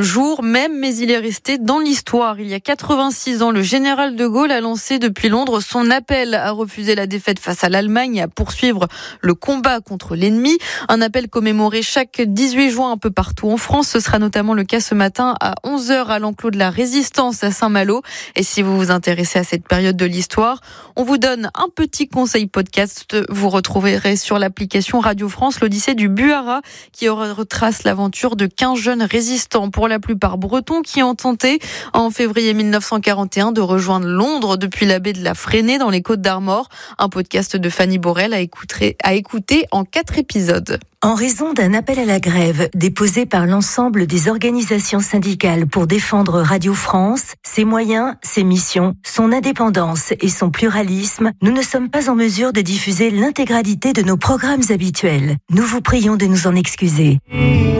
jour même, mais il est resté dans l'histoire. Il y a 86 ans, le général de Gaulle a lancé depuis Londres son appel à refuser la défaite face à l'Allemagne et à poursuivre le combat contre l'ennemi. Un appel commémoré chaque 18 juin un peu partout en France. Ce sera notamment le cas ce matin à 11h à l'enclos de la Résistance à Saint-Malo. Et si vous vous intéressez à cette période de l'histoire, on vous donne un petit conseil podcast. Vous retrouverez sur l'application Radio France l'Odyssée du Buhara qui retrace l'aventure de 15 jeunes résistants, pour la plupart bretons, qui ont tenté en février 1941 de rejoindre Londres depuis la baie de la Fresnay dans les Côtes-d'Armor. Un podcast de Fanny Borel à écouter en 4 épisodes. En raison d'un appel à la grève déposé par l'ensemble des organisations syndicales pour défendre Radio France, ses moyens, ses missions, son indépendance et son pluralisme, nous ne sommes pas en mesure de diffuser l'intégralité de nos programmes habituels. Nous vous prions de nous en excuser.